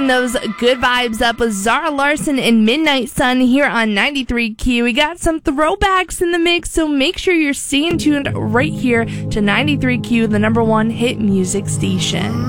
Those good vibes up with Zara Larsson and Midnight Sun here on 93Q. We got some throwbacks in the mix, so make sure you're staying tuned right here to 93Q, the #1 hit music station.